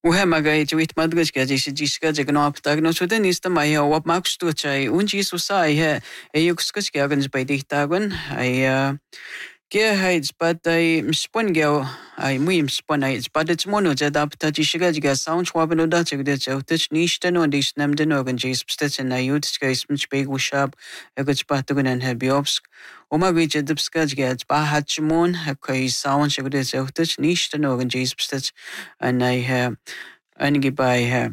Uhemaga juit madgas ga jisi jiska jagno aptagno sudan ista mai wap max tu chai unji susai he eyukskas ga gans by diktagun ai Kia heights but I spun go I muim spun I but it's mono that up that shiga ga sound swabno da chig de chotich nishten und is nem den organ jis stets na yut skais mich big shab a good spot to and have biobsk Oma gich de skaj ga ba hatchmon ha kai sound chig de chotich nishten organ jis stets and I have einige bei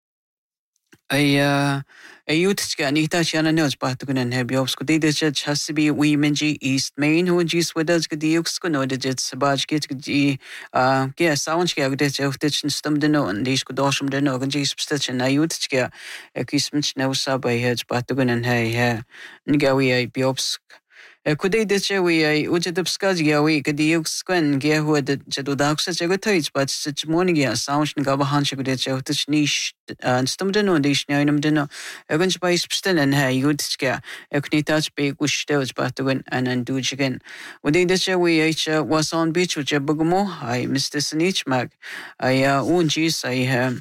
I youth Anita Shana knows Batugan and Habiobs could either judge has to be Weemanji East Main who jis with us good yux could know the jets Sabaj get the sound get of ditch and stum the no and these could awesome the no and jis stitch and I youth a kismich no sub I heads Batugan and hey Ngawi I biobs. Could they ditch away? Would you discuss Yawi? Could you squin gear who had Jedudax as a good taste, but such morning ya sounds and Gabahan could ditch out this niche and stummed no dish near dinner. A gunch by Spstin and hey, you'd scare. A knitach big wish stills but to win and undo again. Would they ditch away? Was on beach with Jabugamo. I missed this in each mag. I own jeez, I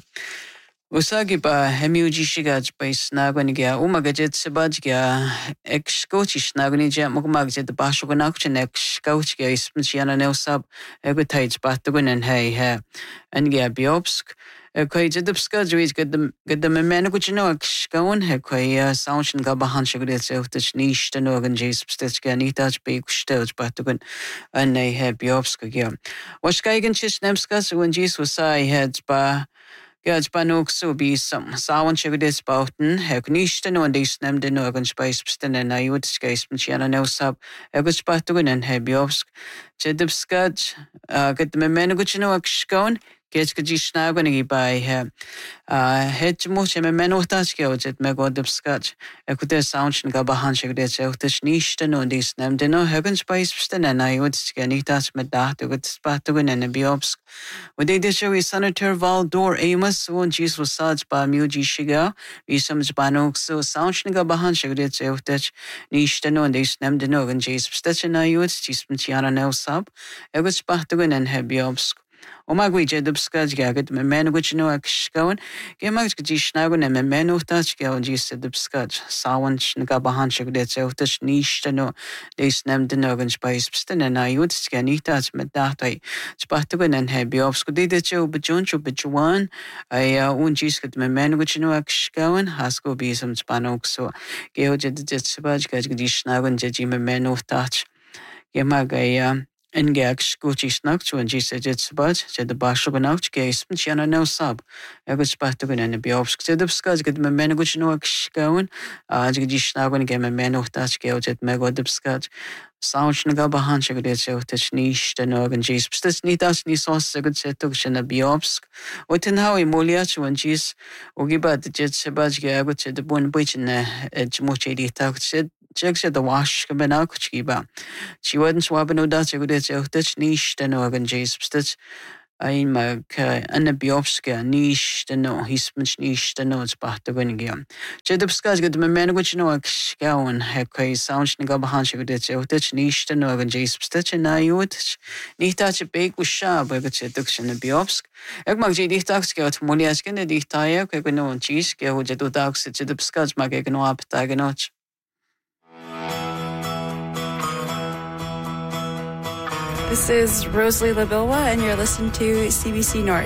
Usagi ba hemiuji shigaj by snagonigia, umagajet sebajgia, ex coachish nagonija, mugmagjet the bashoganakchin ex coachgia is Michiana Nelsab, egutites batugun and hey, and gia biobsk. Quite the skadries get the menaguchino ex goan, hequia, sound and gabahan shigret of the niche, the organ jays, stitchga, nitach big stills batugun, and they have biobsk. Was Kaigan chish nemskas when Jesus I had ba. Gaj banok so be some sound chigdis bouten, hegnischten und is nem den organ space psten and I would skais mchiana no sub, egus batugun and hebiovsk, jedibskaj, get the memenuguchino akshkon, get kajishnagonigi by hedgemuch and menotachko, jet megodibskaj, ekute sound and gabahan chigdis out the schnischten und is nem den organ space psten and I would skanitas medat, with spatugun and biobsk. With they show Senator Valdor Amos, one cheese was such by Muji Shiga, we some Banok so sound Shniga Bahan Shigret of Dutch, Nishtano and they snem the Nogan Jays, Stetchen I would, Chismentiana no sub, Egus Batugan and Hebiobsk. Omagui jedubskaj gaget, me men which no akshkawan, Gemax Gishnagan and me men of Dutch Galgi said the skaj, Sawan Shnigabahan Shigret of Dutch Nishtano, they snem the Nogan Spice, Stin and I would scanitas medatoi, Spatugan and Hebiobsk, they did show Bajoncho Bajuan, I won't jisket me men which no akshkawan, Hasko be some Spanok so, Geojet Jetsabaj Gishnagan, Jeji me men of Dutch, Gemagaya. En gag scootjes nacht, when she said it's bad, said the bash of an out case, and she had no sub. I was spatugan and a biobsk, said the scars get my men which no going, as you snagon game a man of that scale at megodipscaj. Sound Nagabahan Shagret out the niche, the organ jees, but nitas ni sauce a good set of Shana biobsk. What in how emoliach when jees, or give out the jet sabaj gagot said the bone witch in a jmochedi talk said. Check said the wash can be now kuchiba. She wasn't swabbing no dutch, a good Dutch niche, the organ jays, but I mag and a biopska niche, the no, he's much niche, the notes back the winning game. Jedubskas get my man which no gown, hekay sound Nagabahan Shagret, Dutch niche, the organ jays, stitch and I would need touch a bake with sharp, I got seduction and biopsk. Egmag J. Tax get Moliaskin, the dictator, no cheese, go with the dogs, it's the scotch mag no up taganotch. This is Rosalie Labilwa, and you're listening to CBC North.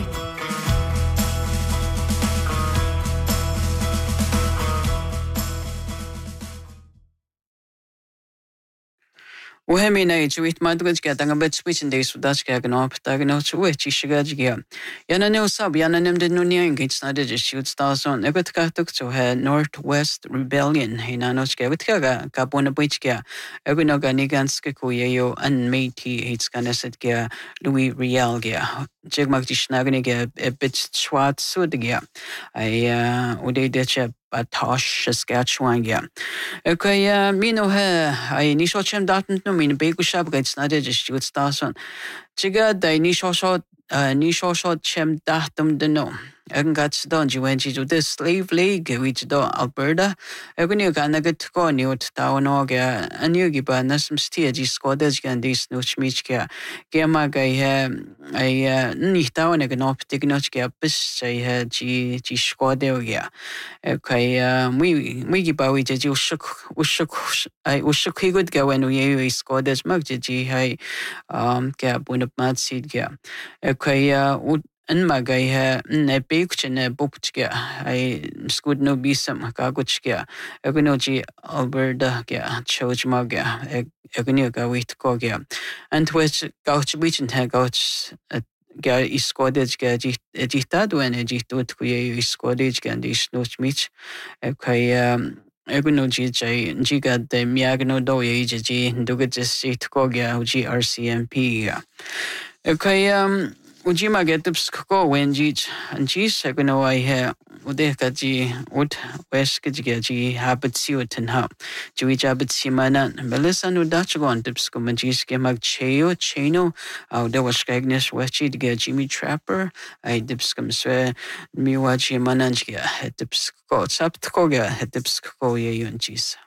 Uhemi na juit madrug get ang bit switch and days with Dutch gag up, diagnosed which is shigajia. Yana no sub, Yana nem did no nearing gates not did shoot stars on Egotka to her Northwest Rebellion, Hinanoska with Kaga, Capona Bwitchka, Egonoga Niganskikuyo, and Meiti hates Ganesetgia, Louis Rialgia, Jigmag Dishnagniga, a bit swat sudigia. I would a Batosh, Saskatchewan, yeah. Okay, me no hair. I initial chem dartn't no mean a big shop gets not just shoot stars on. Chiga dai ni shosho chem dahtum deno. Ang gats don jiwenji to the slave league which do Alberta. Eguni ganagat ko ni ut taonoga anyugi ba nasum stia ji skodas gan dis nuch michka. Gema gai he ni taone ganop tignochka bis say ji skodeoga. Okay, we gi ba we ji ushuk I ushuk good ga when we skodas mag ji hai ga bunap mat seed ga. Okay, en magai ha ne pekchene bupchga ai skud no bisam kaguchga egonoji Alberta ga chojmaga egoni ga wit koga and which gauch bichen ha gauch ga iskodej ga jitado en jitot ku iskodej ga dis noch mich kai egonoji jai jiga de miagno do ye ji nduga just koga uji RCMP ga okay Ujima get the psko when jich and cheese I know I have udekaji wood west gaji habit suit and how Jewish habit simana Melissa no Dutch go on tipsko majis gemag cheno there was skagnes wechi to get Jimmy Trapper I dipskum swe miwachi mananjia het tipsko saptkoga het tipsko ye yunjis.